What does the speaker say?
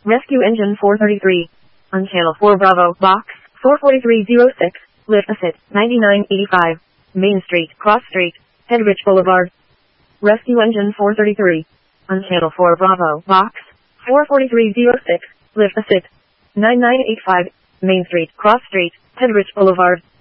Rescue Engine 433. On Channel 4 Bravo, Box 44306, Lift Asset 9985. Main Street, Cross Street, Headrich Boulevard. Rescue Engine 433. On Channel 4 Bravo, Box 44306, Lift Asset 9985. Main Street, Cross Street, Headrich Boulevard.